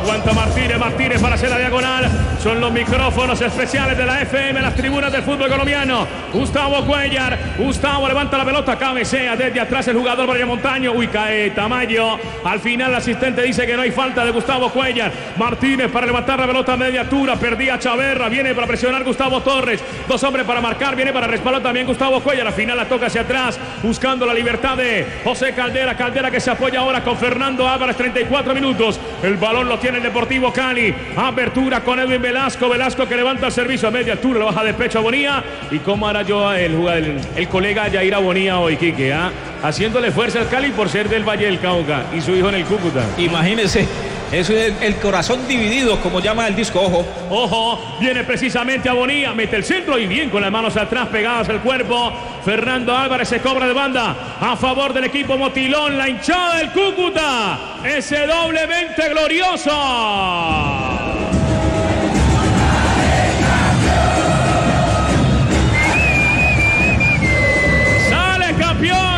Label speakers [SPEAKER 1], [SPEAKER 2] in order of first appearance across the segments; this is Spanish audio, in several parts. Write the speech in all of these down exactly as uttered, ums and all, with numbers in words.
[SPEAKER 1] Aguanta Martínez, Martínez para hacer la diagonal. Son los micrófonos especiales de la F M, las tribunas del fútbol colombiano. Gustavo Cuellar, Gustavo levanta la pelota, cabecea desde atrás el jugador Brian Montaño. Uy, cae Tamayo. Al final el asistente dice que no hay falta de Gustavo Cuellar. Martínez para levantar la pelota a media altura, perdía Chaverra, viene para presionar Gustavo Torres. Dos hombres para marcar, viene para respaldar también Gustavo Cuellar. Al final la toca hacia atrás, buscando la libertad de José Caldera. Caldera que se apoya ahora con Fernando Álvarez, treinta y cuatro minutos. El balón lo tiene el Deportivo Cali. Apertura con Edwin Velasco. Velasco que levanta el servicio a media altura, lo baja de pecho a Bonilla. ¿Y cómo hará yo el, el, el colega Yair Bonilla hoy, Quique? ¿eh? Haciéndole fuerza al Cali por ser del Valle del Cauca y su hijo en el Cúcuta.
[SPEAKER 2] Imagínense. Eso es el corazón dividido, como llama el disco. Ojo.
[SPEAKER 1] Ojo, viene precisamente a Bonilla, mete el centro y bien con las manos atrás pegadas al cuerpo. Fernando Álvarez se cobra de banda a favor del equipo Motilón. La hinchada del Cúcuta, ese doblemente glorioso. Sale campeón.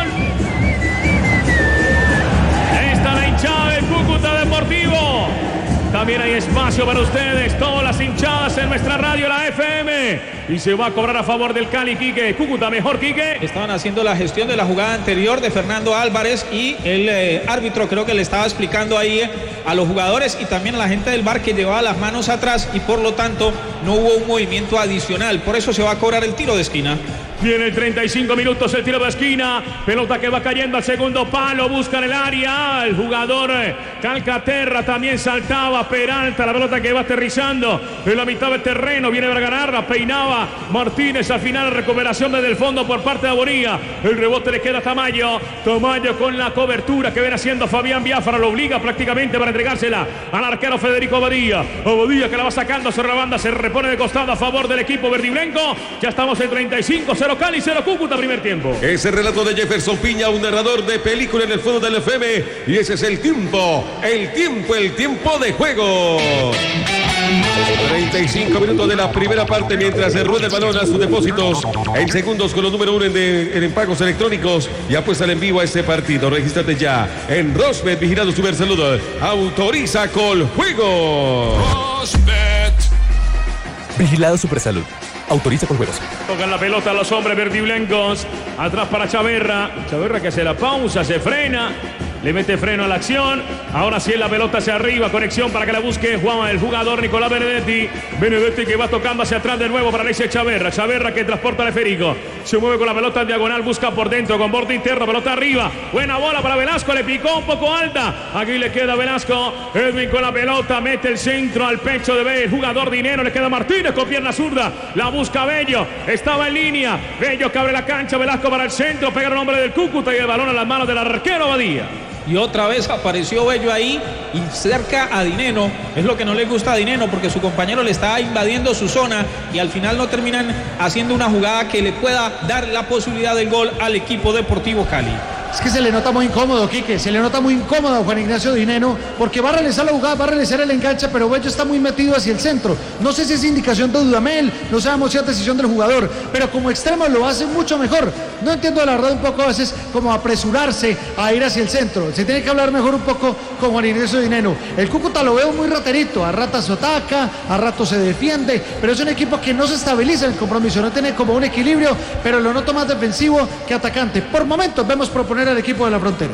[SPEAKER 1] Esta la hinchada del Cúcuta Deportivo. También hay espacio para ustedes, todas las hinchadas en nuestra radio, la F M. Y se va a cobrar a favor del Cali, Quique. Cúcuta, mejor, Quique.
[SPEAKER 2] Estaban haciendo la gestión de la jugada anterior de Fernando Álvarez y el eh, árbitro creo que le estaba explicando ahí eh, a los jugadores y también a la gente del bar que llevaba las manos atrás y por lo tanto no hubo un movimiento adicional. Por eso se va a cobrar el tiro de esquina.
[SPEAKER 1] Tiene treinta y cinco minutos el tiro de esquina. Pelota que va cayendo al segundo palo. Busca en el área. El jugador Calcaterra también saltaba. Peralta, la pelota que va aterrizando en la mitad del terreno. Viene para ganarla. Peinaba Martínez. Al final, recuperación desde el fondo por parte de Bonilla. El rebote le queda a Tamayo. Tamayo con la cobertura que viene haciendo Fabián Biafara. Lo obliga prácticamente para entregársela al arquero Federico Abadía. Abadía que la va sacando sobre la banda. Se repone de costado a favor del equipo verdiblanco. Ya estamos en treinta y cinco. cero Cali, cero Cúcuta, primer tiempo.
[SPEAKER 3] Ese relato de Jefferson Piña, un narrador de película en el fútbol del F M. Y ese es el tiempo, el tiempo, el tiempo de juego. treinta y cinco minutos de la primera parte mientras se rueda el balón a sus depósitos en segundos con los número uno en, de, en pagos electrónicos y apuestan en vivo a este partido. Regístrate ya en Rosbet, vigilado Super Salud. Autoriza con juego. Rosbet.
[SPEAKER 4] Vigilado Super Salud. Autoriza con juegos.
[SPEAKER 1] Tocan la pelota a los hombres verdiblancos. Atrás para Chaverra. Chaverra que hace la pausa, se frena. Le mete freno a la acción. Ahora sí la pelota hacia arriba. Conexión para que la busque Juan, el jugador Nicolás Benedetti. Benedetti que va tocando hacia atrás de nuevo para Alexis Chaverra. Chaverra que transporta al esférico. Se mueve con la pelota en diagonal. Busca por dentro con borde interno. Pelota arriba. Buena bola para Velasco. Le picó un poco alta. Aquí le queda Velasco. Edwin con la pelota. Mete el centro al pecho de B. El jugador Dinero. Le queda Martínez con pierna zurda. La busca Bello. Estaba en línea. Bello que abre la cancha. Velasco para el centro. Pega el hombre del Cúcuta y el balón a las manos del arquero Abadía.
[SPEAKER 2] Y otra vez apareció Bello ahí y cerca a Dineno. Es lo que no le gusta a Dineno porque su compañero le está invadiendo su zona y al final no terminan haciendo una jugada que le pueda dar la posibilidad del gol al equipo Deportivo Cali.
[SPEAKER 5] Es que se le nota muy incómodo, Quique, se le nota muy incómodo a Juan Ignacio Dineno, porque va a realizar la jugada, va a realizar el enganche, pero Bello está muy metido hacia el centro. No sé si es indicación de Dudamel, no sabemos si es decisión del jugador, pero como extremo lo hace mucho mejor. No entiendo la verdad un poco a veces como apresurarse a ir hacia el centro. Se tiene que hablar mejor un poco con Juan Ignacio Dineno. El Cúcuta lo veo muy raterito, a ratos ataca, a ratos se defiende, pero es un equipo que no se estabiliza en el compromiso, no tiene como un equilibrio, pero lo noto más defensivo que atacante. Por momentos vemos proponer al equipo de la Frontera.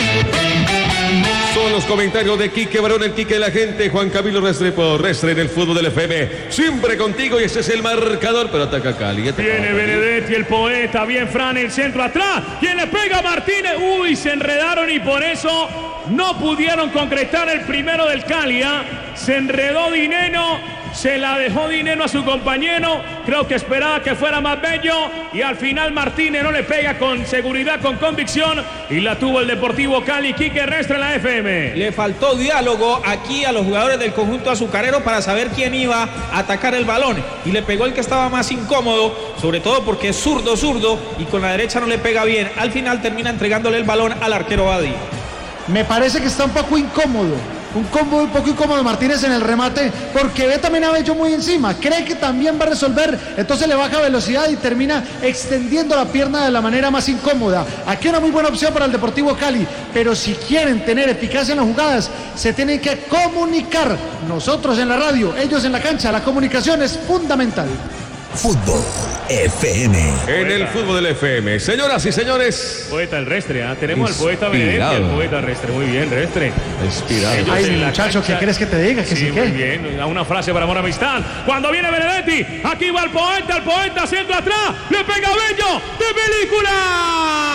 [SPEAKER 3] Son los comentarios de Quique Barón, el Quique de la gente. Juan Camilo Restrepo, Restre en el fútbol del F M. Siempre contigo y este es el marcador, pero ataca Cali. Ataca
[SPEAKER 1] Viene
[SPEAKER 3] Cali.
[SPEAKER 1] Benedetti, el poeta, bien Fran, el centro atrás. ¿Quién le pega a Martínez? Uy, se enredaron y por eso no pudieron concretar el primero del Cali. ¿eh? Se enredó Dineno. Se la dejó Dineno a su compañero. Creo que esperaba que fuera más Bello. Y al final Martínez no le pega con seguridad, con convicción. Y la tuvo el Deportivo Cali. Quique Restre en la F M.
[SPEAKER 2] Le faltó diálogo aquí a los jugadores del conjunto azucarero para saber quién iba a atacar el balón. Y le pegó el que estaba más incómodo. Sobre todo porque es zurdo, zurdo. Y con la derecha no le pega bien. Al final termina entregándole el balón al arquero Badi.
[SPEAKER 5] Me parece que está un poco incómodo. un combo un poco incómodo Martínez en el remate, porque ve también a Bello muy encima, cree que también va a resolver, entonces le baja velocidad y termina extendiendo la pierna de la manera más incómoda. Aquí una muy buena opción para el Deportivo Cali, pero si quieren tener eficacia en las jugadas, se tienen que comunicar. Nosotros en la radio, ellos en la cancha, la comunicación es fundamental.
[SPEAKER 6] Fútbol F M.
[SPEAKER 3] En el fútbol del F M. Señoras y señores.
[SPEAKER 1] Poeta el Restre, ¿eh? Tenemos
[SPEAKER 3] Inspirado.
[SPEAKER 1] al poeta Benedetti, el poeta Restre. Muy bien, Restre.
[SPEAKER 3] Inspirado.
[SPEAKER 1] Ellos
[SPEAKER 5] Ay,
[SPEAKER 1] en la
[SPEAKER 5] muchacho,
[SPEAKER 1] cancha.
[SPEAKER 5] ¿qué crees que te diga? Que
[SPEAKER 1] Sí,
[SPEAKER 5] sí,
[SPEAKER 1] muy
[SPEAKER 5] ¿qué?
[SPEAKER 1] bien. Una frase para amor amistad. Cuando viene Benedetti, aquí va el poeta, el poeta, centro atrás, le pega Bello de película.